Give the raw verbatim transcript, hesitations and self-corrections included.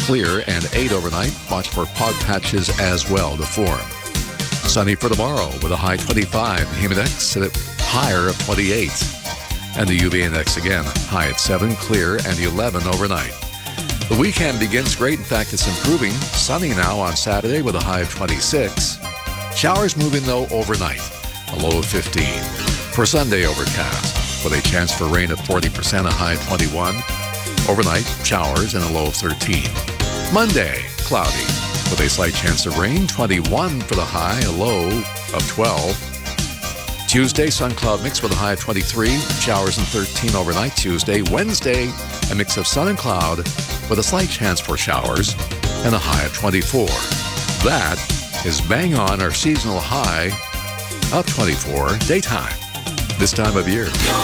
clear and eight overnight. Watch for fog patches as well to form. Sunny for tomorrow with a high twenty-five. Humid index at a higher of twenty-eight. And the U V index again, high at seven, clear, and eleven overnight. The weekend begins great. In fact, it's improving. Sunny now on Saturday with a high of twenty-six. Showers moving, though, overnight, a low of fifteen. For Sunday, overcast with a chance for rain of forty percent, a high of twenty-one. Overnight, showers and a low of thirteen. Monday, cloudy with a slight chance of rain, twenty-one for the high, a low of twelve. Tuesday, sun cloud mix with a high of twenty-three, showers and thirteen overnight. Tuesday, Wednesday, a mix of sun and cloud with a slight chance for showers and a high of twenty-four. That is bang on our seasonal high of twenty-four daytime this time of year.